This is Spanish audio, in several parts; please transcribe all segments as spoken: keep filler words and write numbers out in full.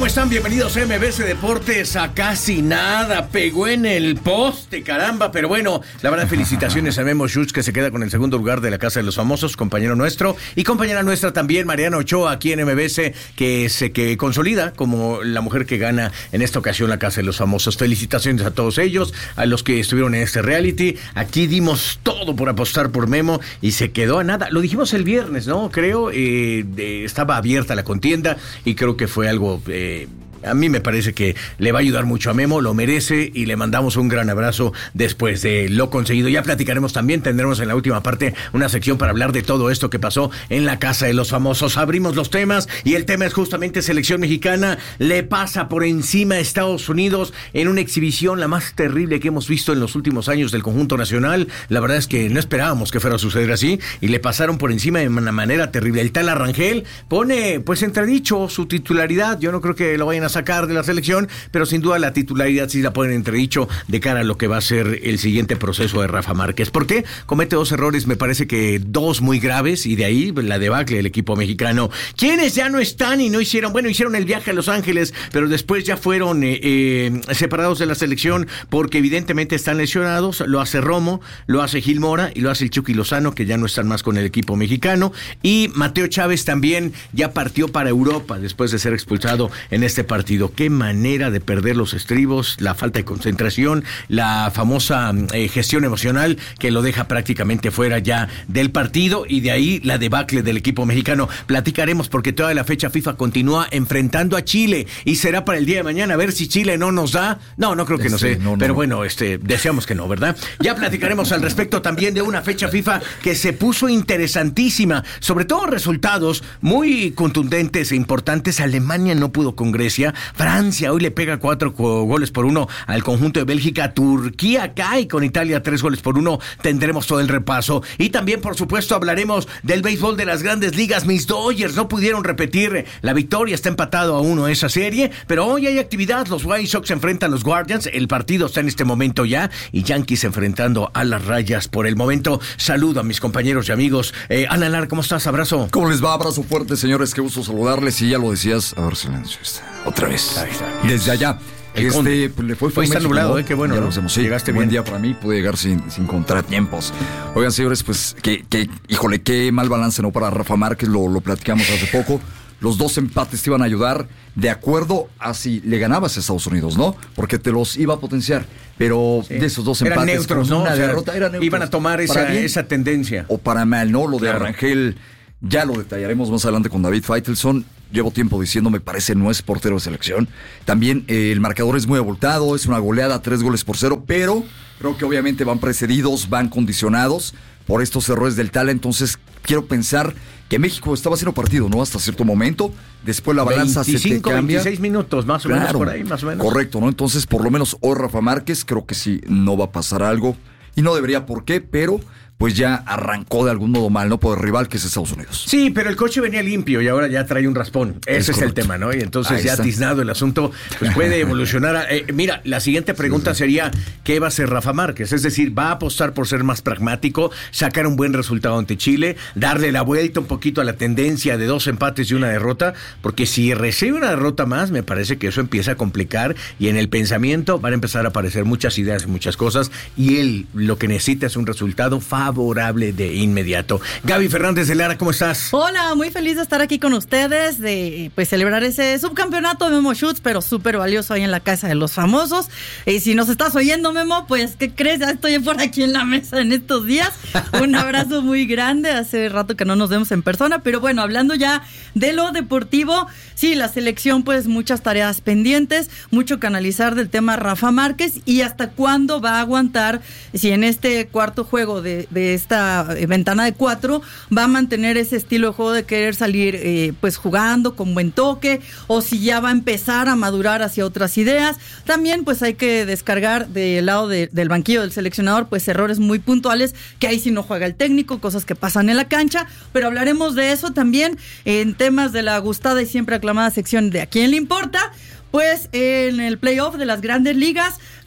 ¿Cómo están? Bienvenidos a M B C Deportes. A casi nada, pegó en el poste, caramba. Pero bueno, la verdad, felicitaciones a Memo Schutz, que se queda con el segundo lugar de la Casa de los Famosos, compañero nuestro. Y compañera nuestra también, Mariana Ochoa, aquí en M B C, que se que consolida como la mujer que gana en esta ocasión la Casa de los Famosos. Felicitaciones a todos ellos, a los que estuvieron en este reality. Aquí dimos todo por apostar por Memo y se quedó a nada. Lo dijimos el viernes, ¿no? Creo, eh, eh, estaba abierta la contienda y creo que fue algo... Eh, A mí me parece que le va a ayudar mucho a Memo, lo merece y le mandamos un gran abrazo después de lo conseguido. Ya platicaremos también, tendremos en la última parte una sección para hablar de todo esto que pasó en la Casa de los Famosos. Abrimos los temas y el tema es justamente selección mexicana. Le pasa por encima a Estados Unidos en una exhibición la más terrible que hemos visto en los últimos años del conjunto nacional. La verdad es que no esperábamos que fuera a suceder así y le pasaron por encima de una manera terrible. El tal Arrangel pone pues entredicho su titularidad. Yo no creo que lo vayan a sacar de la selección, pero sin duda la titularidad sí la ponen entredicho de cara a lo que va a ser el siguiente proceso de Rafa Márquez. ¿Por qué? Comete dos errores, me parece que dos muy graves, y de ahí la debacle del equipo mexicano. ¿Quiénes ya no están y no hicieron? Bueno, hicieron el viaje a Los Ángeles, pero después ya fueron eh, eh, separados de la selección porque evidentemente están lesionados. Lo hace Romo, lo hace Gil Mora y lo hace el Chucky Lozano, que ya no están más con el equipo mexicano. Y Mateo Chávez también ya partió para Europa después de ser expulsado en este partido. Qué manera de perder los estribos, la falta de concentración, la famosa eh, gestión emocional que lo deja prácticamente fuera ya del partido, y de ahí la debacle del equipo mexicano. Platicaremos porque toda la fecha FIFA continúa enfrentando a Chile y será para el día de mañana a ver si Chile no nos da. No, no creo que este, no sé, no, no. pero bueno, este, deseamos que no, ¿verdad? Ya platicaremos al respecto también de una fecha FIFA que se puso interesantísima, sobre todo resultados muy contundentes e importantes. Alemania no pudo con Grecia. Francia hoy le pega cuatro co- goles por uno al conjunto de Bélgica. Turquía cae con Italia tres goles por uno. Tendremos todo el repaso. Y también, por supuesto, hablaremos del béisbol de las grandes ligas. Mis Dodgers no pudieron repetir la victoria. Está empatado a uno esa serie. Pero hoy hay actividad. Los White Sox se enfrentan a los Guardians. El partido está en este momento ya. Y Yankees enfrentando a las Rayas por el momento. Saludo a mis compañeros y amigos. Eh, Ana Lar, ¿cómo estás? Abrazo. ¿Cómo les va? Abrazo fuerte, señores. Qué gusto saludarles. Y ya lo decías. A ver, silencio. Otra vez. Ahí está. Desde allá. El Este, pues, le fue, fue Hoy está México, nublado, ¿no? eh, qué bueno, Ya ¿no? lo hacemos, sí. Llegaste Buen bien. día para mí, pude llegar sin, sin contratiempos. Oigan, señores, pues, que, que, híjole, qué mal balance, ¿no? Para Rafa Márquez, lo, lo platicamos hace poco. Los dos empates te iban a ayudar de acuerdo a si le ganabas a Estados Unidos, ¿no? Porque te los iba a potenciar. Pero sí, de esos dos eran empates, neutros, con ¿no? una O sea, derrota, eran neutros. iban a tomar esa, bien, esa tendencia. o para mal, ¿no? Lo de Claro. Arrangel, ya lo detallaremos más adelante con David Faitelson. Llevo tiempo diciendo, me parece, no es portero de selección. También eh, el marcador es muy abultado, es una goleada, tres goles por cero, pero creo que obviamente van precedidos, van condicionados por estos errores del Tala. Entonces, quiero pensar que México estaba haciendo partido, ¿no? Hasta cierto momento. Después la balanza veinticinco, se te cambia. veintiséis minutos, más o Claro, menos por ahí, más o menos. Correcto, ¿no? Entonces, por lo menos hoy Rafa Márquez, creo que sí, no va a pasar algo. Y no debería por qué, pero pues ya arrancó de algún modo mal, ¿no? Por el rival que es Estados Unidos. Sí, pero el coche venía limpio y ahora ya trae un raspón. Ese es, es el tema, ¿no? Y entonces Ahí ya está. tiznado el asunto, pues puede evolucionar. A, eh, mira, la siguiente pregunta sí, sí. sería, ¿qué va a hacer Rafa Márquez? Es decir, ¿va a apostar por ser más pragmático, sacar un buen resultado ante Chile, darle la vuelta un poquito a la tendencia de dos empates y una derrota? Porque si recibe una derrota más, me parece que eso empieza a complicar y en el pensamiento van a empezar a aparecer muchas ideas y muchas cosas, y él lo que necesita es un resultado favorable de inmediato. Gaby Fernández de Lara, ¿cómo estás? Hola, muy feliz de estar aquí con ustedes, de pues celebrar ese subcampeonato de Memo Schutz, pero súper valioso ahí en la Casa de los Famosos. Y si nos estás oyendo, Memo, pues, ¿qué crees? Ya estoy por aquí en la mesa en estos días. Un abrazo muy grande, hace rato que no nos vemos en persona, pero bueno, hablando ya de lo deportivo, sí, la selección, pues, muchas tareas pendientes, mucho que analizar del tema Rafa Márquez y hasta cuándo va a aguantar, si en este cuarto juego de, de esta ventana de cuatro va a mantener ese estilo de juego de querer salir eh, pues jugando con buen toque, o si ya va a empezar a madurar hacia otras ideas. También pues hay que descargar del lado de, del banquillo del seleccionador pues errores muy puntuales, que ahí sí no juega el técnico, cosas que pasan en la cancha, pero hablaremos de eso también en temas de la gustada y siempre aclamada sección de ¿A quién le importa? Pues en el playoff de las grandes ligas,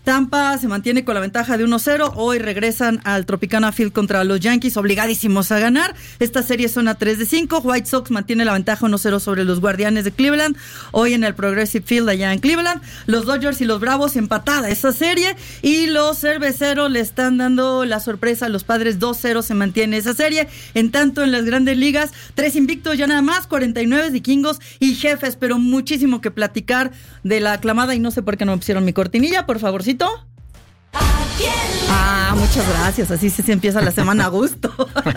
Tampa se mantiene con la ventaja de uno cero. Hoy regresan al Tropicana Field contra los Yankees, obligadísimos a ganar. Esta serie son a tres de cinco. White Sox mantiene la ventaja uno cero sobre los Guardianes de Cleveland. Hoy en el Progressive Field allá en Cleveland. Los Dodgers y los Bravos empatada esa serie. Y los Cerveceros le están dando la sorpresa a los Padres. dos cero se mantiene esa serie. En tanto, en las Grandes Ligas, tres invictos ya nada más, cuarenta y nueve Vikingos y Jefes, pero muchísimo que platicar de la aclamada, y no sé por qué no me pusieron mi cortinilla, por favorcito. Ah, muchas gracias, así se empieza la semana a gusto.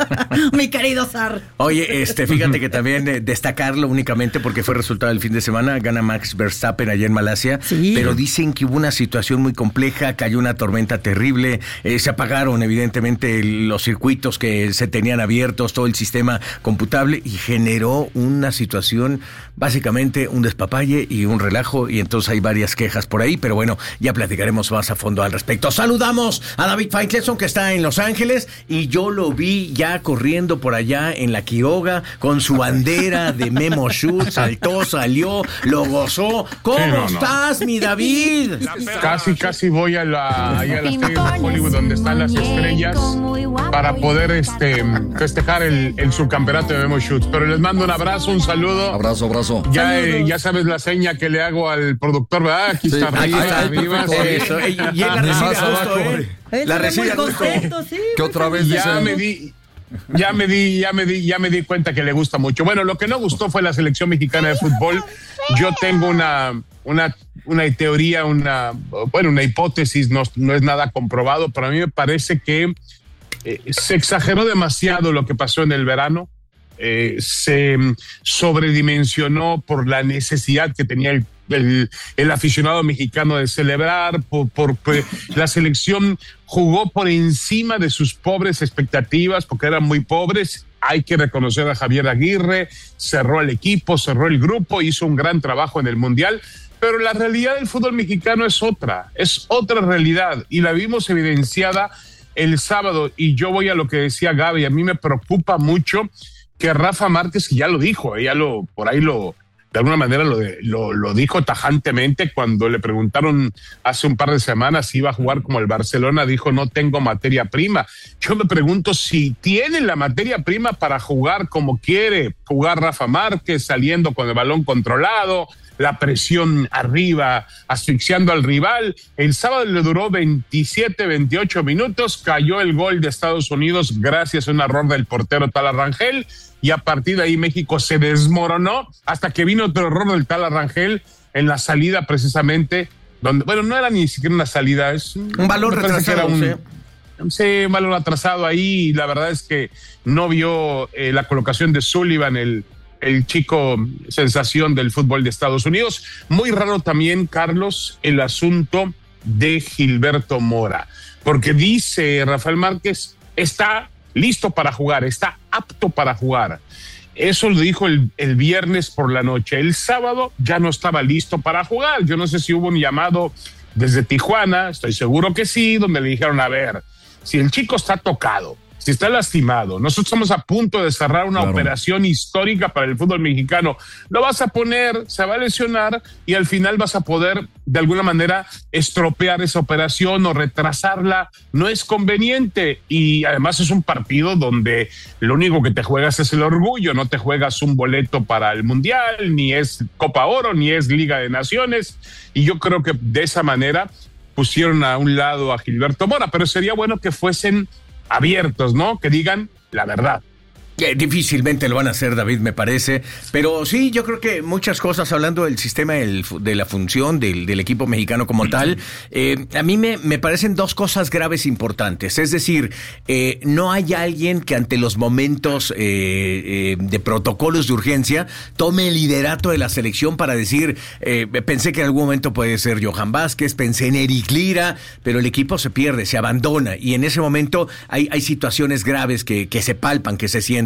Mi querido Zar. Oye, este, fíjate que también eh, destacarlo únicamente porque fue resultado del fin de semana, gana Max Verstappen allá en Malasia, sí. Pero dicen que hubo una situación muy compleja, cayó una tormenta terrible, eh, se apagaron evidentemente los circuitos que se tenían abiertos, todo el sistema computable, y generó una situación, básicamente un despapalle y un relajo, y entonces hay varias quejas por ahí, pero bueno, ya platicaremos más a fondo al respecto. Saludamos a David Faitelson, que está en Los Ángeles, y yo lo vi ya corriendo por allá en la Quiroga con su bandera de Memo Schutz, saltó, salió, lo gozó. ¿Cómo sí, no, estás, no. mi David? Casi, casi voy a la, a la estrella de Hollywood, donde están las estrellas, para poder este festejar el, el subcampeonato de Memo Schutz. Pero les mando un abrazo, un saludo. Abrazo, abrazo. Ya, eh, ya sabes la seña que le hago al productor, ¿verdad? Aquí sí, está arriba, está arriba. Eso, y él la recibe a gusto, ¿eh? La recibe a gusto. Sí, que otra vez ya me di... Ya me di, ya me di, ya me di cuenta que le gusta mucho. Bueno, lo que no gustó fue la selección mexicana de fútbol. Yo tengo una, una, una teoría, una, bueno, una hipótesis, no, no es nada comprobado, pero a mí me parece que eh, se exageró demasiado lo que pasó en el verano. Eh, se sobredimensionó por la necesidad que tenía el El, el aficionado mexicano de celebrar, por, por, por la selección jugó por encima de sus pobres expectativas, porque eran muy pobres. Hay que reconocer a Javier Aguirre, cerró el equipo, cerró el grupo, hizo un gran trabajo en el Mundial, pero la realidad del fútbol mexicano es otra, es otra realidad, y la vimos evidenciada el sábado. Y yo voy a lo que decía Gaby, a mí me preocupa mucho que Rafa Márquez, que ya lo dijo, ya lo, por ahí lo de alguna manera lo, de, lo, lo dijo tajantemente cuando le preguntaron hace un par de semanas si iba a jugar como el Barcelona, dijo: no tengo materia prima. Yo me pregunto si tiene la materia prima para jugar como quiere jugar Rafa Márquez, saliendo con el balón controlado, la presión arriba, asfixiando al rival. El sábado le duró veintisiete, veintiocho minutos, cayó el gol de Estados Unidos gracias a un error del portero Tala Rangel, y a partir de ahí México se desmoronó hasta que vino otro error del Tala Rangel en la salida, precisamente, donde, bueno, no era ni siquiera una salida, es un, un valor retrasado, un, sí. Sí, un valor atrasado ahí, y la verdad es que no vio eh, la colocación de Sullivan, el el chico sensación del fútbol de Estados Unidos. Muy raro también, Carlos, el asunto de Gilberto Mora, porque dice Rafael Márquez, está listo para jugar, está apto para jugar. Eso lo dijo el, el viernes por la noche. El sábado ya no estaba listo para jugar. Yo no sé si hubo un llamado desde Tijuana, estoy seguro que sí, donde le dijeron: a ver, si el chico está tocado, si está lastimado, nosotros estamos a punto de cerrar una claro. operación histórica para el fútbol mexicano, lo vas a poner, se va a lesionar, y al final vas a poder de alguna manera estropear esa operación o retrasarla. No es conveniente, y además es un partido donde lo único que te juegas es el orgullo, no te juegas un boleto para el Mundial, ni es Copa Oro, ni es Liga de Naciones, y yo creo que de esa manera pusieron a un lado a Gilberto Mora, pero sería bueno que fuesen abiertos, ¿no? Que digan la verdad. Eh, difícilmente lo van a hacer, David, me parece, pero sí, yo creo que muchas cosas, hablando del sistema del, de la función del, del equipo mexicano como tal, eh, a mí me, me parecen dos cosas graves importantes. Es decir, eh, no hay alguien que ante los momentos eh, eh, de protocolos de urgencia tome el liderato de la selección para decir, eh, pensé que en algún momento puede ser Johan Vázquez, pensé en Eric Lira, pero el equipo se pierde, se abandona, y en ese momento hay, hay situaciones graves que, que se palpan, que se sienten.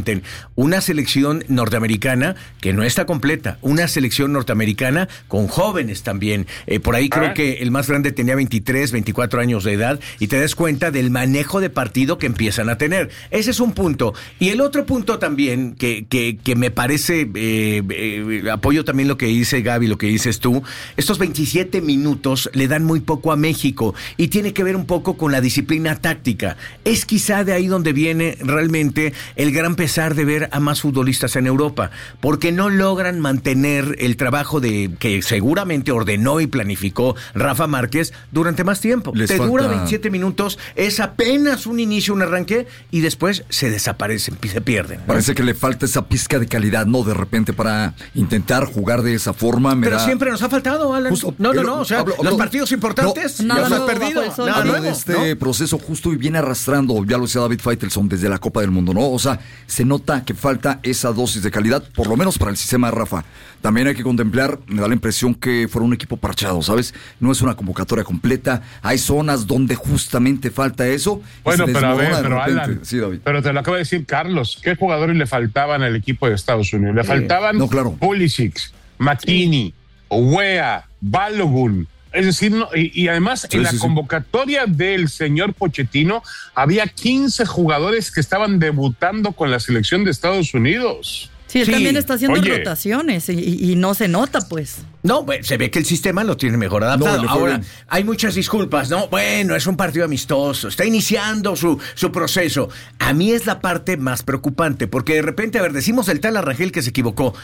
levanten. Una selección norteamericana que no está completa, una selección norteamericana con jóvenes también. Eh, por ahí creo Ah. que el más grande tenía veintitrés, veinticuatro años de edad y te das cuenta del manejo de partido que empiezan a tener. Ese es un punto. Y el otro punto también que, que, que me parece, eh, eh, apoyo también lo que dice Gaby, lo que dices tú, estos veintisiete minutos le dan muy poco a México y tiene que ver un poco con la disciplina táctica. Es quizá de ahí donde viene realmente el gran pesar de ver a más futbolistas en Europa, porque no logran mantener el trabajo de que seguramente ordenó y planificó Rafa Márquez durante más tiempo. Les Te falta... dura veintisiete minutos, es apenas un inicio, un arranque, y después se desaparecen, se pierden, ¿no? Parece que le falta esa pizca de calidad, ¿no? De repente para intentar jugar de esa forma. Me Pero da... siempre nos ha faltado, Alan. Justo, no, no, pero no, o sea, hablo- los hablo- partidos importantes No, nada los has nuevo perdido. bajo el sol. Nada Hablo nuevo, de este ¿no? proceso justo y viene arrastrando, ya lo decía David Faitelson, desde la Copa del Mundo, ¿no? O sea, se nota que falta esa dosis de calidad, por lo menos para el sistema de Rafa. También hay que contemplar, me da la impresión que fuera un equipo parchado, ¿sabes? No es una convocatoria completa, hay zonas donde justamente falta eso. y Bueno, se pero a ver, desmorona de pero repente. Alan, Sí, David. pero te lo acaba de decir Carlos, ¿qué jugadores le faltaban al equipo de Estados Unidos? Le faltaban No, claro. Pulisic, McKinney, Owea, Balogun. Es decir, no, y, y además Sí, en la sí, sí. convocatoria del señor Pochettino había quince jugadores que estaban debutando con la selección de Estados Unidos. Sí, él Sí, también está haciendo oye. rotaciones y, y- y no se nota, pues. No, pues, se ve que el sistema lo tiene mejor adaptado. No, le fue Ahora, bien. hay muchas disculpas, ¿no? Bueno, es un partido amistoso, está iniciando su, su proceso. A mí es la parte más preocupante, porque de repente, a ver, decimos el tal Arrangel que se equivocó.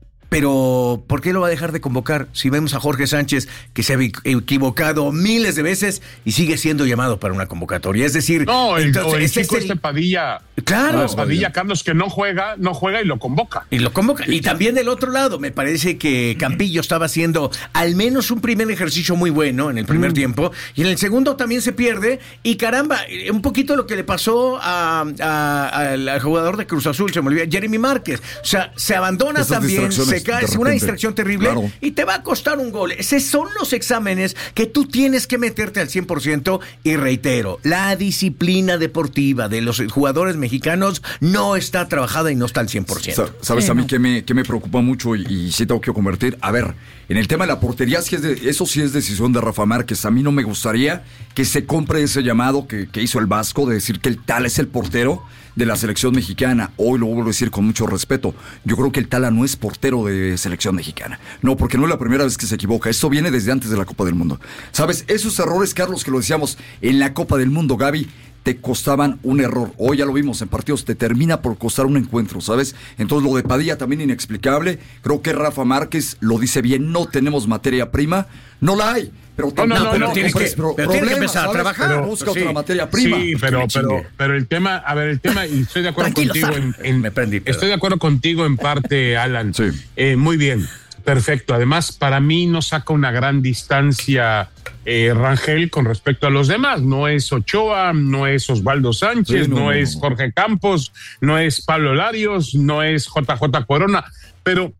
Pero, ¿por qué lo va a dejar de convocar? Si vemos a Jorge Sánchez, que se ha equivocado miles de veces y sigue siendo llamado para una convocatoria. Es decir, No, el, entonces, o el ese chico es el- este Padilla. Claro. No, Padilla, Carlos, que no juega, no juega y lo convoca. Y lo convoca. Y también del otro lado, me parece que Campillo estaba haciendo al menos un primer ejercicio muy bueno en el primer tiempo. Y en el segundo también se pierde. Y caramba, un poquito lo que le pasó a, a- al, al jugador de Cruz Azul, se me olvida, Jeremy Márquez. O sea, se abandona Esas también, distracciones se cae, de es una repente. distracción terrible Claro. y te va a costar un gol. Esos son los exámenes que tú tienes que meterte al cien por ciento. Y reitero, la disciplina deportiva de los jugadores mexicanos no está trabajada y no está al cien por ciento. Sa- ¿Sabes Sí, a mí no. que me, que me preocupa mucho y, y sí tengo que convertir? A ver, en el tema de la portería, sí es de- eso sí es decisión de Rafa Márquez. A mí no me gustaría que se compre ese llamado que, que hizo el Vasco de decir que el Tala es el portero de la selección mexicana. Hoy lo vuelvo a decir con mucho respeto. Yo creo que el Tala no es portero de selección mexicana. No, porque no es la primera vez que se equivoca. Esto viene desde antes de la Copa del Mundo. ¿Sabes? Esos errores, Carlos, que lo decíamos en la Copa del Mundo, Gaby, te costaban un error. Hoy ya lo vimos en partidos, te termina por costar un encuentro, ¿sabes? Entonces lo de Padilla también inexplicable. Creo que Rafa Márquez lo dice bien, no tenemos materia prima. No la hay. Pero No, no, tampoco- no, pero no, tiene pues, que- pro- pero tiene que problemas, empezar a ¿sabes? trabajar. Pero busca Sí. otra materia prima. Sí, Que pero, me pero, chingue. pero el tema, a ver, el tema, y estoy de acuerdo Tranquilo, contigo Sam. en, en- Me prendí, perdón. estoy de acuerdo contigo en parte, Alan. Sí. Eh, muy bien, perfecto. Además, para mí no saca una gran distancia eh, Rangel con respecto a los demás. No es Ochoa, no es Osvaldo Sánchez, Sí, no, no, no, es no. Jorge Campos, no es Pablo Larios, no es J J Corona, pero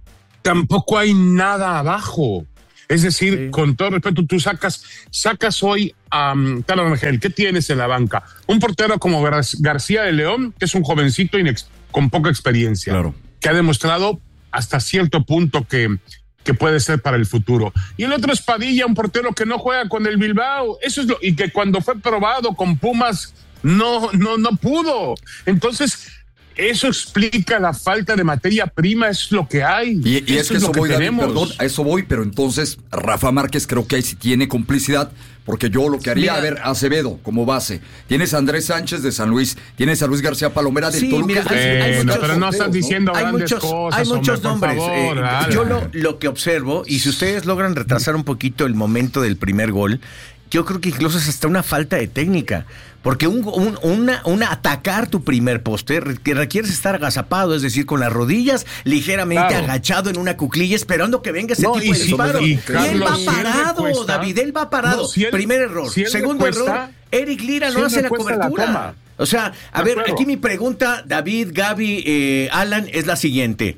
tampoco hay nada abajo. Es decir, Sí. con todo respeto, tú sacas, sacas hoy a um, Carlos Rangel. ¿Qué tienes en la banca? Un portero como Gar- García de León, que es un jovencito inex- con poca experiencia, Claro. que ha demostrado hasta cierto punto que, que puede ser para el futuro. Y el otro es Padilla, un portero que no juega con el Bilbao. Eso es lo, y que cuando fue probado con Pumas no, no, no pudo. Entonces, eso explica la falta de materia prima, es lo que hay. Y, y es que es eso lo que voy, David, tenemos. perdón, a eso voy, pero entonces Rafa Márquez creo que ahí sí tiene complicidad, porque yo lo que haría, Mira. a ver, Acevedo como base, tienes a Andrés Sánchez de San Luis, tienes a Luis García Palomera del Sí, Toluca. mira, es hay- decir, hay muchos muchos- pero no estás porteros, diciendo Hay grandes muchos, cosas, hay muchos hombre, por nombres. favor, Eh, Alan. yo lo, lo que observo, y si ustedes logran retrasar un poquito el momento del primer gol, yo creo que incluso es hasta una falta de técnica. Porque un, un- una, una atacar tu primer poste re- que requieres estar agazapado, es decir, con las rodillas ligeramente Claro. agachado en una cuclilla, esperando que venga ese No, tipo y de si- disparo. y, Y, él Carlos, va si él le parado, cuesta- David, él va parado. No, si él- Primer error. si él le Segundo cuesta- error, Eric Lira si no él hace le la cuesta la cobertura. toma. O sea, a De ver, acuerdo. aquí mi pregunta, David, Gaby, eh, Alan, es la siguiente.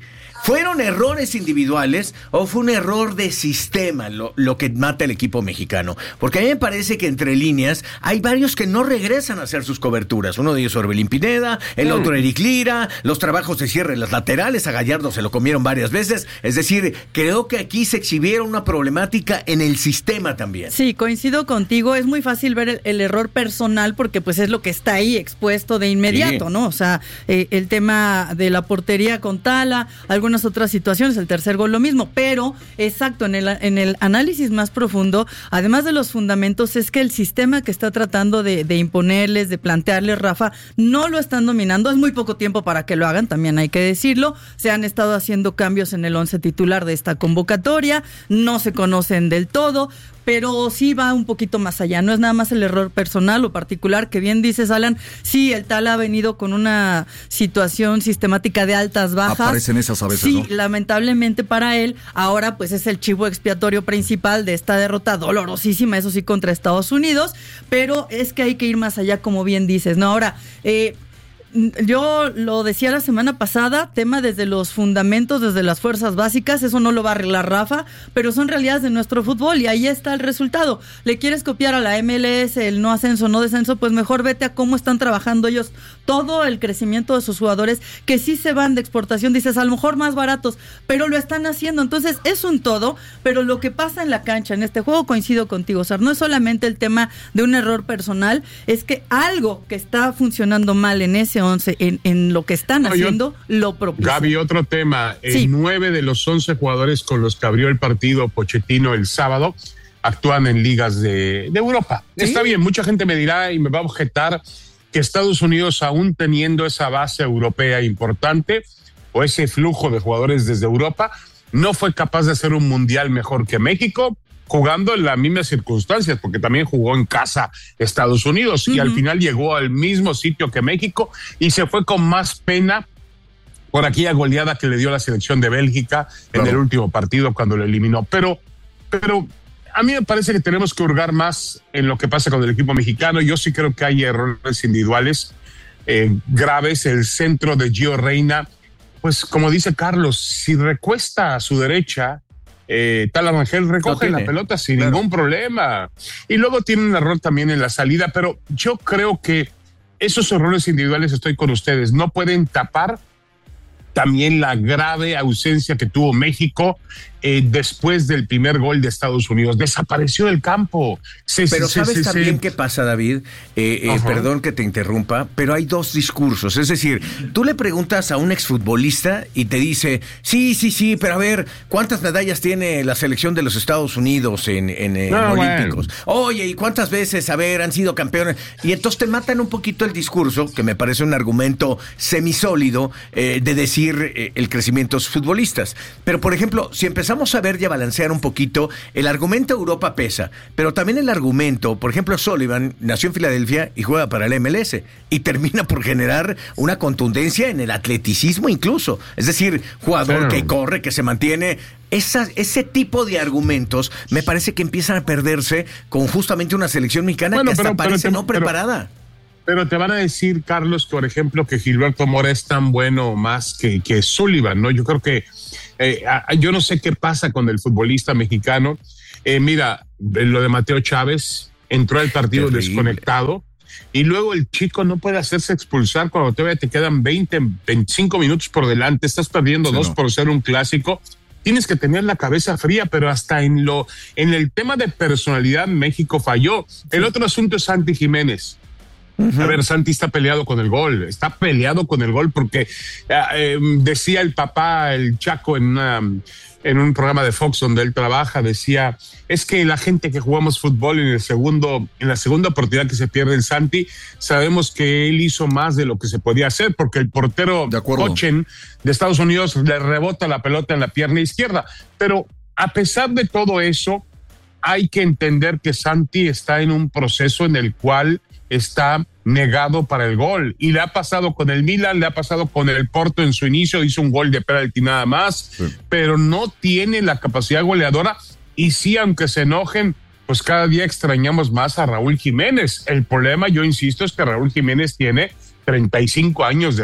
¿Fueron errores individuales o fue un error de sistema lo, lo que mata el equipo mexicano? Porque a mí me parece que entre líneas hay varios que no regresan a hacer sus coberturas. Uno de ellos Orbelín Pineda, el mm. otro Eric Lira, los trabajos de cierre en las laterales, a Gallardo se lo comieron varias veces. Es decir, creo que aquí se exhibieron una problemática en el sistema también. Sí, coincido contigo. Es muy fácil ver el, el error personal porque pues es lo que está ahí expuesto de inmediato, sí. ¿no? O sea, eh, el tema de la portería con Tala, algunas otras situaciones, el tercer gol lo mismo, pero exacto, en el, en el análisis más profundo, además de los fundamentos, es que el sistema que está tratando de, de imponerles, de plantearles, Rafa, no lo están dominando. Es muy poco tiempo para que lo hagan, también hay que decirlo. Se han estado haciendo cambios en el once titular de esta convocatoria, no se conocen del todo, pero sí va un poquito más allá, no es nada más el error personal o particular, que bien dices, Alan, sí, el Tala ha venido con una situación sistemática de altas, bajas. Aparecen esas a veces, sí, ¿no? Lamentablemente para él, ahora pues es el chivo expiatorio principal de esta derrota dolorosísima, eso sí, contra Estados Unidos, pero es que hay que ir más allá, como bien dices, ¿no? Ahora, eh... yo lo decía la semana pasada, tema desde los fundamentos, desde las fuerzas básicas, eso no lo va a arreglar Rafa, pero son realidades de nuestro fútbol y ahí está el resultado. ¿Le quieres copiar a la M L S el no ascenso, no descenso? Pues mejor vete a cómo están trabajando ellos todo el crecimiento de sus jugadores, que sí se van de exportación, dices, a lo mejor más baratos, pero lo están haciendo. Entonces es un todo, pero lo que pasa en la cancha, en este juego, coincido contigo, o sea, no es solamente el tema de un error personal, es que algo que está funcionando mal en ese once, en, en lo que están no, haciendo, yo, lo propicia. Gaby, otro tema, sí. eh, nueve de los once jugadores con los que abrió el partido Pochettino el sábado actúan en ligas de, de Europa. ¿Sí? Está bien, mucha gente me dirá y me va a objetar que Estados Unidos, aún teniendo esa base europea importante o ese flujo de jugadores desde Europa, no fue capaz de hacer un mundial mejor que México, jugando en las mismas circunstancias, porque también jugó en casa Estados Unidos, uh-huh. y al final llegó al mismo sitio que México y se fue con más pena por aquella goleada que le dio la selección de Bélgica claro. en el último partido cuando lo eliminó. Pero, pero a mí me parece que tenemos que hurgar más en lo que pasa con el equipo mexicano. Yo sí creo que hay errores individuales eh, graves. El centro de Gio Reyna, pues como dice Carlos, si recuesta a su derecha, Eh, Tala Rangel recoge no la pelota sin claro. ningún problema. Y luego tiene un error también en la salida, pero yo creo que esos errores individuales, estoy con ustedes, no pueden tapar también la grave ausencia que tuvo México eh, después del primer gol de Estados Unidos. Desapareció del campo. Se, pero se, ¿sabes se, también se... qué pasa, David? Eh, eh, perdón que te interrumpa, pero hay dos discursos. Es decir, tú le preguntas a un exfutbolista y te dice, sí, sí, sí, pero a ver, ¿cuántas medallas tiene la selección de los Estados Unidos en, en, en no, Olímpicos? Bueno. Oye, ¿y cuántas veces, a ver, han sido campeones? Y entonces te matan un poquito el discurso, que me parece un argumento semisólido, eh, de decir eh, el crecimiento de los futbolistas. Pero, por ejemplo, si empezamos a ver y a balancear un poquito, el argumento Europa pesa, pero también el argumento, por ejemplo, Sullivan nació en Filadelfia y juega para el M L S y termina por generar una contundencia en el atleticismo incluso. Es decir, jugador pero... que corre, que se mantiene. Esa, ese tipo de argumentos me parece que empiezan a perderse con justamente una selección mexicana bueno, que hasta pero, parece pero te, no preparada. Pero, Pero te van a decir, Carlos, por ejemplo, que Gilberto Mora es tan bueno o más que, que Sullivan, ¿no? Yo creo que eh, yo no sé qué pasa con el futbolista mexicano. Eh, mira, lo de Mateo Chávez, entró al partido terrible, desconectado y luego el chico no puede hacerse expulsar cuando todavía te quedan veinte, veinticinco minutos por delante, estás perdiendo sí, dos no. por ser un clásico. Tienes que tener la cabeza fría, pero hasta en lo en el tema de personalidad México falló. El otro asunto es Santi Jiménez. Uh-huh. A ver, Santi está peleado con el gol, está peleado con el gol porque eh, decía el papá, el Chaco, en, una, en un programa de Fox donde él trabaja, decía, es que la gente que jugamos fútbol en el segundo, en la segunda oportunidad que se pierde el Santi, sabemos que él hizo más de lo que se podía hacer porque el portero Cochen de Estados Unidos le rebota la pelota en la pierna izquierda. Pero a pesar de todo eso, hay que entender que Santi está en un proceso en el cual está negado para el gol y le ha pasado con el Milan, le ha pasado con el Porto en su inicio, hizo un gol de penalti nada más, sí. pero no tiene la capacidad goleadora y sí, aunque se enojen, pues cada día extrañamos más a Raúl Jiménez. El problema, yo insisto, es que Raúl Jiménez tiene treinta y cinco años de edad.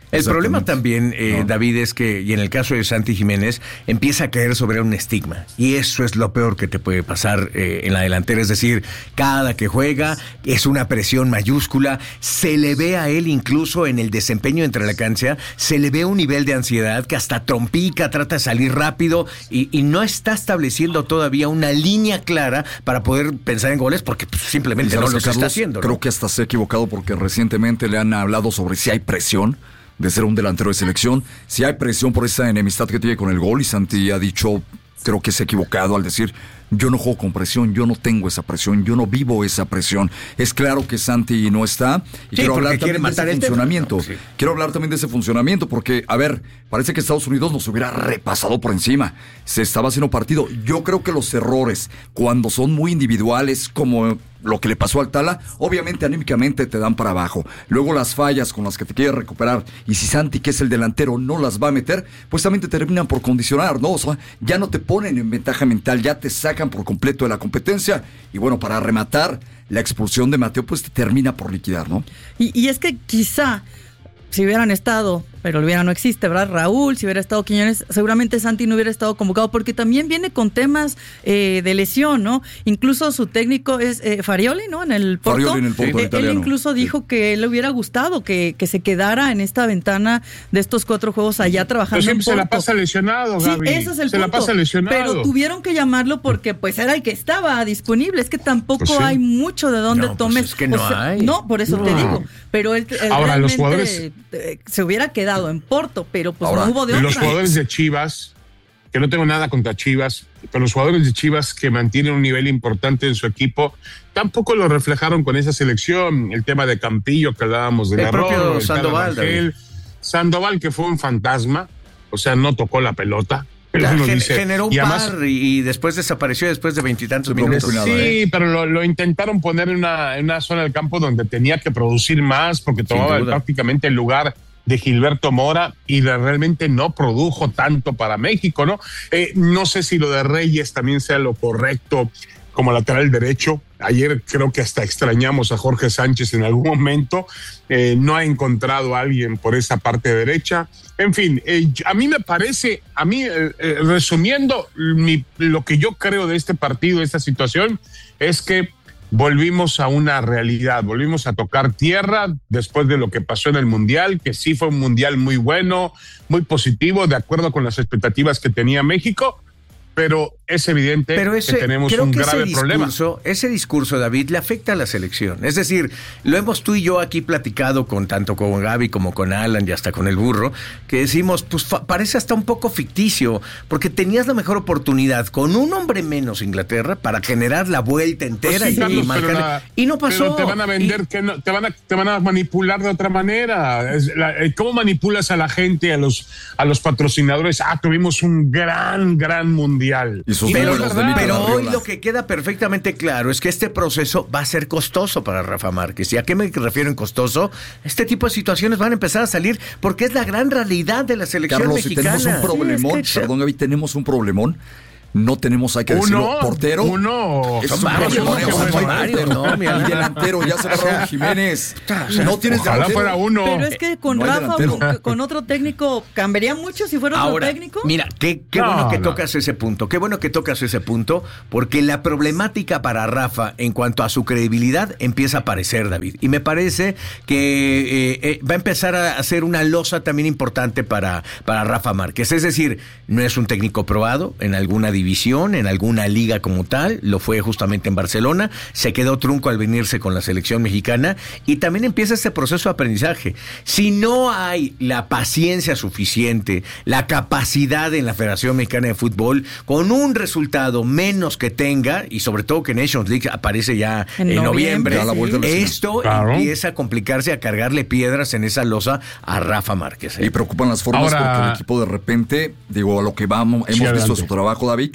El problema también, eh, no. David, es que, y en el caso de Santi Jiménez, empieza a caer sobre un estigma. Y eso es lo peor que te puede pasar eh, en la delantera. Es decir, cada que juega es una presión mayúscula. Se le ve a él incluso en el desempeño entre la cancha, se le ve un nivel de ansiedad que hasta trompica, trata de salir rápido y, y no está estableciendo todavía una línea clara para poder pensar en goles porque pues, simplemente no lo está haciendo, ¿no? Creo que hasta se ha equivocado porque recientemente le han hablado sobre si hay presión de ser un delantero de selección, si hay presión por esa enemistad que tiene con el gol, y Santi ha dicho, creo que se ha equivocado al decir, yo no juego con presión, yo no tengo esa presión, yo no vivo esa presión. Es claro que Santi no está, y sí, quiero hablar también de ese el funcionamiento. No, sí. Quiero hablar también de ese funcionamiento, porque, a ver, parece que Estados Unidos nos hubiera repasado por encima. Se estaba haciendo partido. Yo creo que los errores, cuando son muy individuales, como lo que le pasó al Tala, obviamente anímicamente te dan para abajo. Luego las fallas con las que te quieres recuperar, y si Santi, que es el delantero, no las va a meter, pues también te terminan por condicionar, ¿no? O sea, ya no te ponen en ventaja mental, ya te sacan por completo de la competencia, y bueno, para rematar, la expulsión de Mateo pues te termina por liquidar, ¿no? Y, y es que quizá si hubieran estado, pero Olvera no existe, ¿verdad? Raúl, si hubiera estado Quiñones, seguramente Santi no hubiera estado convocado, porque también viene con temas eh, de lesión, ¿no? Incluso su técnico es eh, Farioli, ¿no? En el Porto. Farioli en el Porto, eh, italiano. Él incluso sí. dijo que le hubiera gustado que, que se quedara en esta ventana de estos cuatro juegos allá trabajando Pero siempre en se Porto. la pasa lesionado, Gaby. Sí, ese es el se punto. la pasa lesionado. Pero tuvieron que llamarlo porque pues era el que estaba disponible. Es que tampoco pues sí. hay mucho de dónde no, tomes. Pues es que no o sea, hay. No, por eso no. te digo. Pero él, él Ahora, realmente los jugadores... eh, se hubiera quedado en Porto, pero pues Ahora, no hubo de otra. Los jugadores de Chivas, que no tengo nada contra Chivas, pero los jugadores de Chivas que mantienen un nivel importante en su equipo, tampoco lo reflejaron con esa selección. El tema de Campillo, que hablábamos de el la propio Rojo, Sandoval. El Sandoval, que fue un fantasma, o sea, no tocó la pelota. Gen, dice, generó un y además, par y, y después desapareció después de veintitantos minutos. Sí, ¿eh? pero lo, lo intentaron poner en una, en una zona del campo donde tenía que producir más, porque tomaba prácticamente el lugar de Gilberto Mora y de, realmente no produjo tanto para México, ¿no? Eh, no sé si lo de Reyes también sea lo correcto como lateral derecho. Ayer creo que hasta extrañamos a Jorge Sánchez en algún momento. Eh, no ha encontrado a alguien por esa parte derecha. En fin, eh, a mí me parece, a mí, eh, eh, resumiendo, mi, lo que yo creo de este partido, de esta situación, es que volvimos a una realidad, volvimos a tocar tierra después de lo que pasó en el Mundial, que sí fue un Mundial muy bueno, muy positivo, de acuerdo con las expectativas que tenía México, pero es evidente pero ese, que tenemos creo un que grave ese problema. Discurso, ese discurso, David, le afecta a la selección. Es decir, lo hemos tú y yo aquí platicado con tanto con Gaby como con Alan y hasta con el burro, que decimos, pues fa- parece hasta un poco ficticio, porque tenías la mejor oportunidad con un hombre menos Inglaterra para generar la vuelta entera Pues sí, y, Carlos, y marcar. la, y no pasó. Pero te van a vender, y, que no, te van a, te van a manipular de otra manera. Es la, ¿Cómo manipulas a la gente, a los, a los patrocinadores? Ah, tuvimos un gran, gran mundial. Y sus pero, números de pero hoy Arriola. lo que queda perfectamente claro es que este proceso va a ser costoso para Rafa Márquez. ¿Y a qué me refiero en costoso? Este tipo de situaciones van a empezar a salir porque es la gran realidad de la selección Carlos, mexicana. si tenemos un problemón, Sí, es que... perdón Gaby, tenemos un problemón. No tenemos, hay que decirlo, Uno, portero. Uno. Es un varios, problemón, no, o sea, no hay varios, portero. no, mira. Y delantero, ya se va Raúl Jiménez. No tienes Ojalá delantero. fuera uno. Pero es que con No hay Rafa, delantero. con, con otro técnico, ¿cambiaría mucho si fuera Ahora, otro técnico? mira, qué, qué No, bueno que no. tocas ese punto, qué bueno que tocas ese punto, porque la problemática para Rafa en cuanto a su credibilidad empieza a aparecer, David. Y me parece que eh, eh, va a empezar a hacer una losa también importante para, para Rafa Márquez. Es decir, no es un técnico probado en alguna división, en algún una liga como tal, lo fue justamente en Barcelona, se quedó trunco al venirse con la selección mexicana y también empieza este proceso de aprendizaje. Si no hay la paciencia suficiente, la capacidad en la Federación Mexicana de Fútbol, con un resultado menos que tenga, y sobre todo que Nations League aparece ya en, en noviembre, ya la vuelta de la esto claro. empieza a complicarse, a cargarle piedras en esa losa a Rafa Márquez. ¿eh? Y preocupan las formas Ahora, porque el equipo de repente, digo, a lo que vamos, hemos sí, visto adelante. su trabajo, David,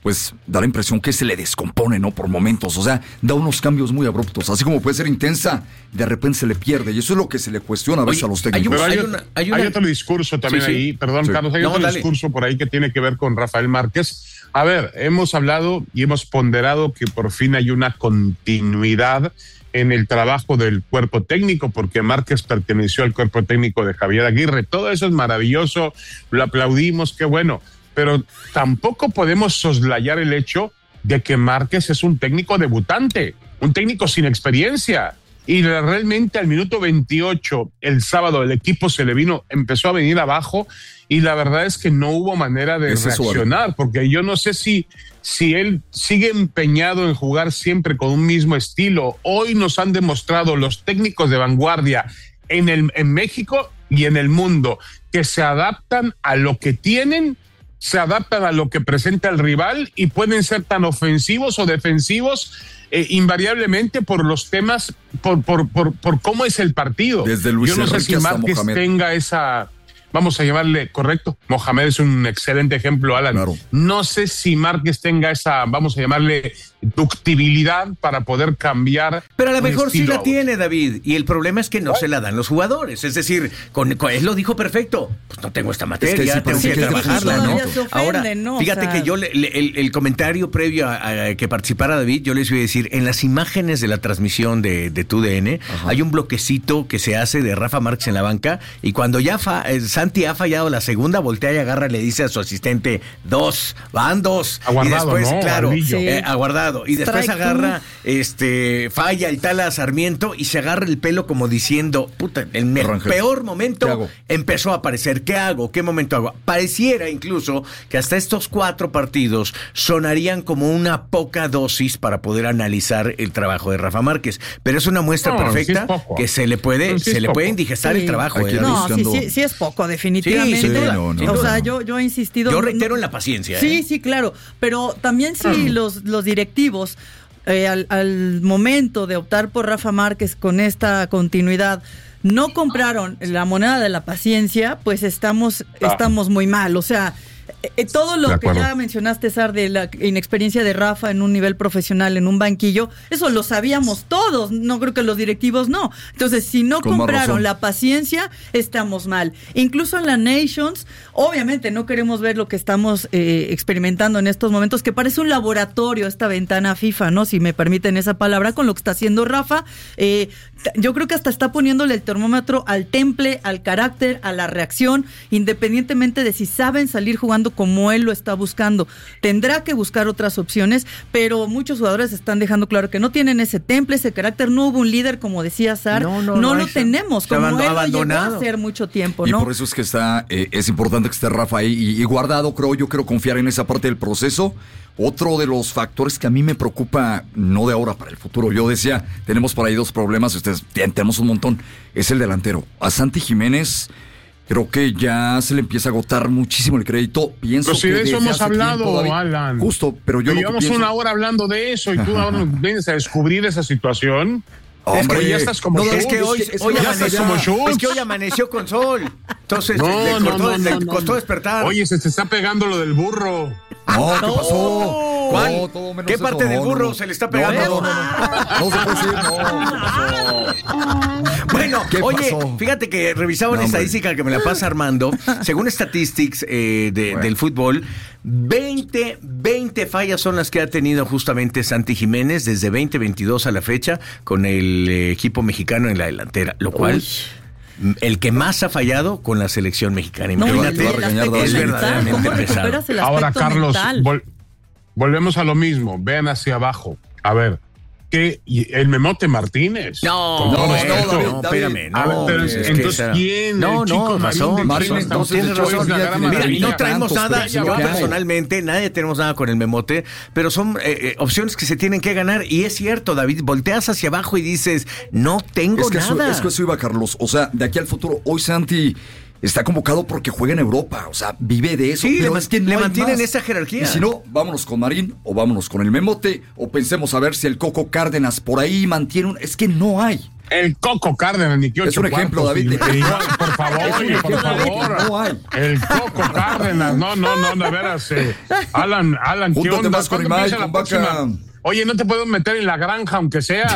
pues da la impresión que se le descompone, ¿no? Por momentos, o sea, da unos cambios muy abruptos, así como puede ser intensa, de repente se le pierde, y eso es lo que se le cuestiona a veces Oye, a los técnicos. Pero hay, hay, una, hay, una... hay otro discurso también sí, sí. ahí, perdón, sí. Carlos, hay no, otro dale. discurso por ahí que tiene que ver con Rafael Márquez. A ver, hemos hablado y hemos ponderado que por fin hay una continuidad en el trabajo del cuerpo técnico, porque Márquez perteneció al cuerpo técnico de Javier Aguirre. Todo eso es maravilloso, lo aplaudimos, qué bueno. Pero tampoco podemos soslayar el hecho de que Márquez es un técnico debutante, un técnico sin experiencia. Y realmente al minuto veintiocho, el sábado, el equipo se le vino, empezó a venir abajo y la verdad es que no hubo manera de es reaccionar, eso, porque yo no sé si, si él sigue empeñado en jugar siempre con un mismo estilo. Hoy nos han demostrado los técnicos de vanguardia en, el, en México y en el mundo que se adaptan a lo que tienen, se adaptan a lo que presenta el rival y pueden ser tan ofensivos o defensivos eh, invariablemente por los temas, por, por, por, por cómo es el partido. Desde Luis Yo no sé si Márquez tenga esa, vamos a llamarle, correcto, Mohamed es un excelente ejemplo, Alan. Claro. No sé si Márquez tenga esa, vamos a llamarle, ductibilidad para poder cambiar. Pero a lo mejor sí la tiene, David, y el problema es que no ¿What? se la dan los jugadores. Es decir, con, con él lo dijo perfecto, pues no tengo esta materia, es que tengo que, que trabajarla, ¿no? Ofende, Ahora, ¿no? Fíjate o sea... que yo, le, le, el, el comentario previo a, a que participara David, yo les iba a decir, en las imágenes de la transmisión de, de T U D N, Ajá. hay un bloquecito que se hace de Rafa Márquez en la banca, y cuando ya fa, eh, Santi ha fallado la segunda, voltea y agarra y le dice a su asistente, dos, van dos. Aguardado, y después, ¿no? claro, sí. eh, aguardado. Y después Strike agarra, two. este, falla el tal a Sarmiento y se agarra el pelo como diciendo, puta, en el Arrange. peor momento empezó a aparecer. ¿Qué hago? ¿Qué momento hago? Pareciera incluso que hasta estos cuatro partidos sonarían como una poca dosis para poder analizar el trabajo de Rafa Márquez. Pero es una muestra no, perfecta sí es que se le puede, sí se le puede indigestar sí. el trabajo. Eh, no, sí, sí, sí es poco, definitivamente. Sí, sí, no, no, o sea, no. yo, yo he insistido. Yo reitero en la paciencia. Sí, ¿eh? sí, claro. Pero también si sí, los, los directivos eh, al, al momento de optar por Rafa Márquez con esta continuidad no compraron la moneda de la paciencia, pues estamos, ah. estamos muy mal. O sea, eh, todo lo que ya mencionaste, Sar, de la inexperiencia de Rafa en un nivel profesional, en un banquillo, eso lo sabíamos todos, no creo que los directivos no. Entonces, si no Con compraron la paciencia, estamos mal. Incluso en la Nations, obviamente no queremos ver lo que estamos eh, experimentando en estos momentos, que parece un laboratorio esta ventana FIFA, ¿no? Si me permiten esa palabra, con lo que está haciendo Rafa. Eh, yo creo que hasta está poniéndole el termómetro al temple, al carácter, a la reacción, independientemente de si saben salir jugando como él lo está buscando. Tendrá que buscar otras opciones, pero muchos jugadores están dejando claro que no tienen ese temple, ese carácter. No hubo un líder, como decía Sar, no, no, no, no lo tenemos, como él lo llegó a hacer mucho tiempo, ¿no? Y por eso es que está, eh, es importante que esté Rafa ahí y, y guardado, creo yo, quiero confiar en esa parte del proceso. Otro de los factores que a mí me preocupa, no de ahora, para el futuro, yo decía, tenemos por ahí dos problemas, ustedes tenemos un montón, es el delantero. A Santi Jiménez creo que ya se le empieza a agotar muchísimo el crédito. Pienso pero si que de eso hemos hablado, tiempo, David, Alan. Justo, pero yo pero llevamos pienso... una hora hablando de eso y tú ahora nos vienes a descubrir esa situación. Hombre, es que ya estás como no, es que hoy, es que hoy amaneció, como es que hoy amaneció con sol. Entonces no, le, no, costó, no, no, le costó despertar. Oye, se te está pegando lo del burro. No, ¿qué pasó? ¿Cuál? No, todo menos ¿Qué eso, parte no, del burro no, no. se le está pegando? No, no, no, no, no se puede decir, no, ¿qué pasó? Bueno, oye, pasó? Fíjate que revisaba una no, estadística que me la pasa Armando. Según Statistics eh, de, bueno. del fútbol, veinte, veinte fallas son las que ha tenido justamente Santi Jiménez desde veinte veintidós a la fecha con el eh, equipo mexicano en la delantera, lo cual... Uy. El que más ha fallado con la selección mexicana. Imagínate, no, es verdaderamente pesado. Ahora, Carlos, vol- volvemos a lo mismo. Vean hacia abajo. A ver, ¿qué? ¿El Memote Martínez? No, no, no, David, no, espérame. No, a ver, pero es entonces, que ¿quién? No, no, razón. Martínez, no, tienes razón. Mira, y no traemos nada, yo personalmente, nadie tenemos nada con el Memote, pero son eh, eh, opciones que se tienen que ganar. Y es cierto, David, volteas hacia abajo y dices, no tengo es que nada. Eso, es que eso iba, Carlos. O sea, de aquí al futuro, hoy Santi está convocado porque juega en Europa, o sea, vive de eso. Sí, pero le, es que no le hay mantienen más. esa jerarquía. Y si no, vámonos con Marín o vámonos con el Memote o pensemos a ver si el Coco Cárdenas por ahí mantiene un... Es que no hay. El Coco Cárdenas, ni que ocho Es un ejemplo, cuartos, David. y- y- por favor, Es un oye, por ejemplo, David, favor. no hay. El Coco Cárdenas, no, no, no, de veras. eh. Alan, Alan, ¿qué Júntate onda? más con ¿Cuándo Imai, empieza la con Vaca. próxima? Oye, no te puedo meter en la granja, aunque sea.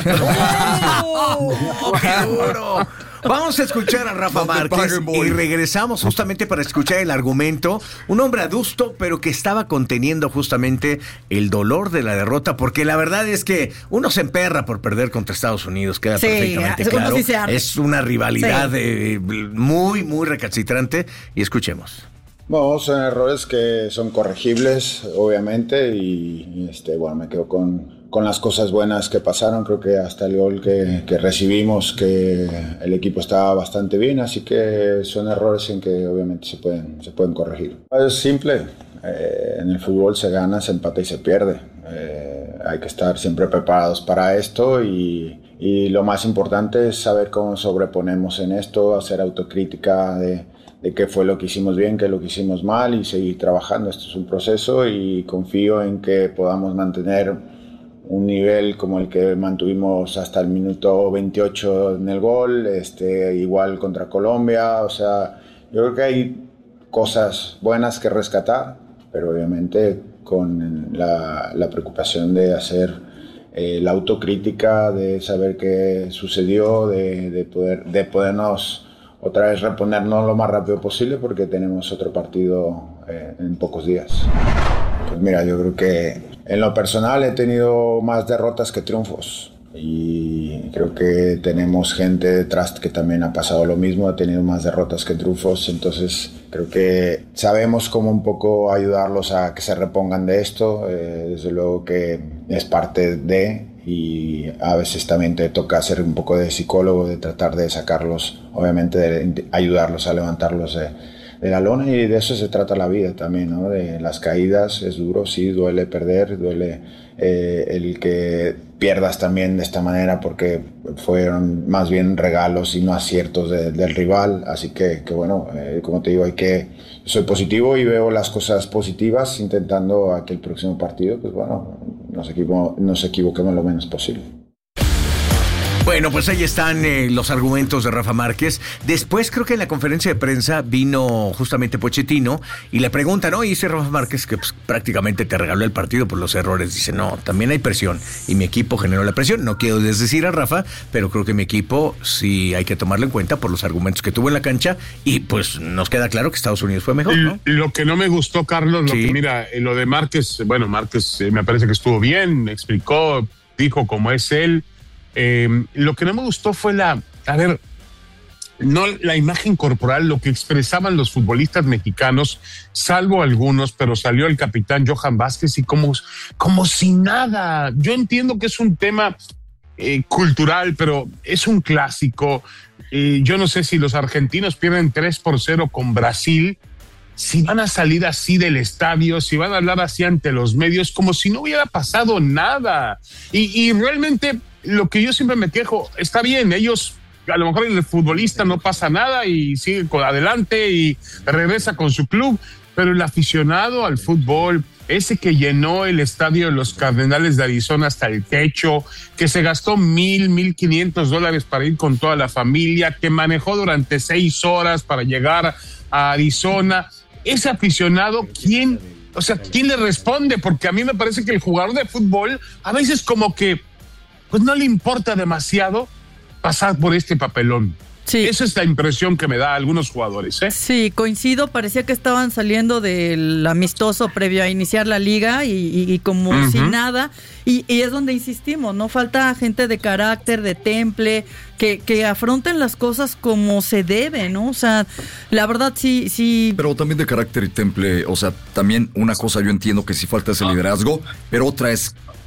¡Oh, qué duro! Vamos a escuchar a Rafa No te Márquez paguen, boy. y regresamos justamente para escuchar el argumento. Un hombre adusto, pero que estaba conteniendo justamente el dolor de la derrota, porque la verdad es que uno se emperra por perder contra Estados Unidos, queda Sí, perfectamente uno claro. sí se arde. Es una rivalidad Sí. eh, muy, muy recalcitrante. Y escuchemos. Bueno, son errores que son corregibles, obviamente, y, y, este, bueno, me quedo con, con las cosas buenas que pasaron. Creo que hasta el gol que, que recibimos, que el equipo estaba bastante bien, así que son errores en que obviamente se pueden, se pueden corregir. Es simple, eh, en el fútbol se gana, se empata y se pierde. Eh, hay que estar siempre preparados para esto y, y lo más importante es saber cómo sobreponemos en esto, hacer autocrítica de... de qué fue lo que hicimos bien, qué lo que hicimos mal y seguir trabajando. Esto es un proceso y confío en que podamos mantener un nivel como el que mantuvimos hasta el minuto veintiocho en el gol, este, igual contra Colombia. O sea, yo creo que hay cosas buenas que rescatar, pero obviamente con la, la preocupación de hacer eh, la autocrítica, de saber qué sucedió, de, de, poder, de podernos otra vez reponernos lo más rápido posible porque tenemos otro partido eh, en pocos días. Pues mira, yo creo que en lo personal he tenido más derrotas que triunfos y creo que tenemos gente detrás que también ha pasado lo mismo, ha tenido más derrotas que triunfos, entonces creo que sabemos cómo un poco ayudarlos a que se repongan de esto, eh, desde luego que es parte de... y a veces también te toca hacer un poco de psicólogo, de tratar de sacarlos, obviamente de ayudarlos a levantarlos de, de la lona, y de eso se trata la vida también, ¿no? De las caídas, es duro, sí, duele perder, duele eh, el que pierdas también de esta manera porque fueron más bien regalos y no aciertos de, del rival, así que, que bueno, eh, como te digo, hay que, soy positivo y veo las cosas positivas intentando a que el próximo partido, pues bueno, nos, equivo- nos equivoquemos lo menos posible. Bueno, pues ahí están eh, los argumentos de Rafa Márquez. Después creo que en la conferencia de prensa vino justamente Pochettino y le preguntan, ¿no? Y dice Rafa Márquez que pues, prácticamente te regaló el partido por los errores. Dice, no, también hay presión y mi equipo generó la presión. No quiero desdecir a Rafa, pero creo que mi equipo sí hay que tomarlo en cuenta por los argumentos que tuvo en la cancha y pues nos queda claro que Estados Unidos fue mejor, ¿no? Lo que no me gustó, Carlos, lo Sí. que mira, eh, lo de Márquez, bueno, Márquez eh, me parece que estuvo bien, explicó, dijo cómo es él. Eh, lo que no me gustó fue la, a ver, no la imagen corporal, lo que expresaban los futbolistas mexicanos, salvo algunos, pero salió el capitán Johan Vázquez y como, como si nada. Yo entiendo que es un tema eh, cultural, pero es un clásico. Eh, yo no sé si los argentinos pierden tres por cero con Brasil, si van a salir así del estadio, si van a hablar así ante los medios, como si no hubiera pasado nada. Y, y realmente lo que yo siempre me quejo, está bien, ellos, a lo mejor el futbolista no pasa nada y sigue con adelante y regresa con su club, pero el aficionado al fútbol, ese que llenó el estadio de los Cardenales de Arizona hasta el techo, que se gastó mil, mil quinientos dólares para ir con toda la familia, que manejó durante seis horas para llegar a Arizona, ese aficionado, ¿quién, o sea, quién le responde? Porque a mí me parece que el jugador de fútbol a veces como que pues no le importa demasiado pasar por este papelón. Sí. Esa es la impresión que me da a algunos jugadores, ¿eh? Sí, coincido, parecía que estaban saliendo del amistoso previo a iniciar la liga y, y, y como Uh-huh. sin nada, y, y es donde insistimos, ¿no? Falta gente de carácter, de temple, que, que afronten las cosas como se debe, ¿no? O sea, la verdad sí, sí. Pero también de carácter y temple, o sea, también una cosa yo entiendo que sí falta ese liderazgo, pero otra es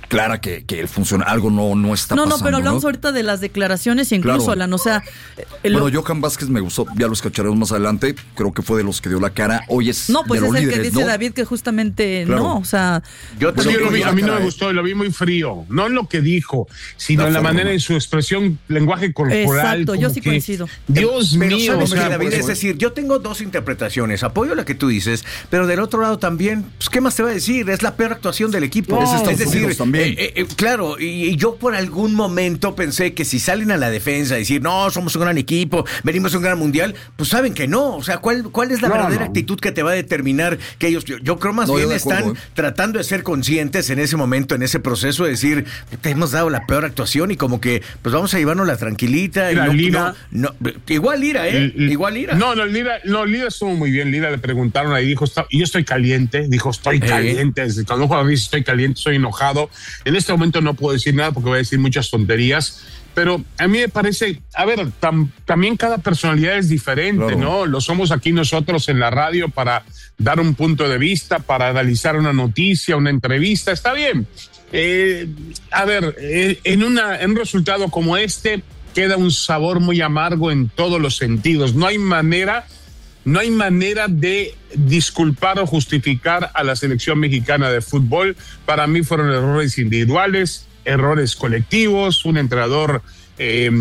clara que, que el funciona, algo no, no está no, pasando. No, pero hablamos ¿no? ahorita de las declaraciones, incluso, Claro. Alan, o sea... eh, Bueno, lo- Johan Vázquez me gustó, ya lo escucharemos más adelante, creo que fue de los que dio la cara, hoy es No, pues de es los el líderes, que dice ¿no? David que justamente Claro. no, o sea... Yo Pues te yo lo vi, a mí no me cara, gustó, lo vi muy frío. No en lo que dijo, sino La en la forma. manera de su expresión, lenguaje corporal. Exacto, yo como sí que, coincido. Dios Pero mío, sabes o que, sea, David, por es eso- decir, yo tengo dos interpretaciones. Apoyo la que tú dices, pero del otro lado también, pues, ¿qué más te va a decir? Es la peor actuación del equipo. No, es es Estados decir, Unidos también. eh, eh, claro, y, y yo por algún momento pensé que si salen a la defensa a decir, no, somos un gran equipo, venimos a un gran mundial, pues saben que no. O sea, ¿cuál, cuál es la No, verdadera no. actitud que te va a determinar que ellos, yo, yo creo más No, yo bien de están acuerdo, ¿eh? tratando de ser conscientes en ese momento, en ese proceso, de decir, te hemos dado la peor actuación y como que, pues vamos a llevarnos la tranquilita. Y Mira, no, Lira- no, no, igual Lira, ¿eh? El- el- igual Lira. No, no, Lira, no, Lira estuvo muy bien. Lira le preguntaron ahí, dijo, está- yo estoy caliente. Dijo, estoy Eh. caliente. Desde cuando un jugador dice estoy caliente, estoy enojado. En este momento no puedo decir nada porque voy a decir muchas tonterías. Pero a mí me parece, a ver, tam- también cada personalidad es diferente, Claro. ¿no? Lo somos aquí nosotros en la radio para dar un punto de vista, para analizar una noticia, una entrevista. Está bien. Eh, a ver, eh, en, una, en un resultado como este queda un sabor muy amargo en todos los sentidos. No hay manera, no hay manera de disculpar o justificar a la selección mexicana de fútbol. Para mí fueron errores individuales, errores colectivos, un entrenador eh,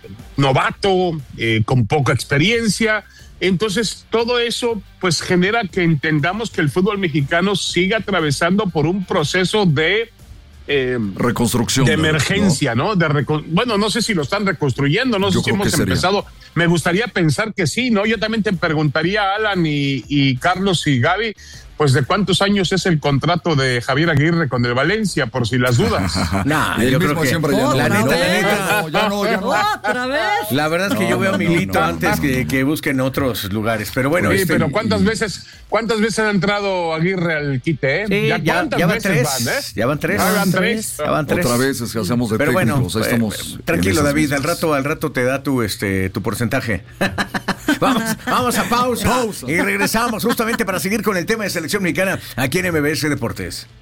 novato, eh, con poca experiencia. Entonces, todo eso pues genera que entendamos que el fútbol mexicano sigue atravesando por un proceso de eh, Reconstrucción. de ¿no? emergencia, ¿no? De reco- bueno, no sé si lo están reconstruyendo, no Yo sé si creo hemos que sería. empezado. Me gustaría pensar que sí, ¿no? Yo también te preguntaría, Alan y, y Carlos y Gaby, pues de cuántos años es el contrato de Javier Aguirre con el Valencia, por si las dudas. Nah, El yo mismo creo que siempre ya no. la Otra neta, la vez. neta, No, ya no, ya no. ¡Otra vez! la verdad es que No, yo veo a no, no, Milito no. antes que, que busquen otros lugares. Pero bueno, Sí, este, pero ¿cuántas veces, cuántas veces ha entrado Aguirre al quite, eh? sí, ya, cuántas ya van veces tres, van, eh? ya van tres, Ya van tres. ya van tres. Otra vez es que hacemos de Pero bueno, técnicos, ahí eh, estamos. tranquilo, en esas David, al mismas. rato, al rato te da tu este tu porcentaje. vamos, vamos a pausa, Pausa. y regresamos justamente para seguir con el tema de selección mexicana aquí en M B S Deportes.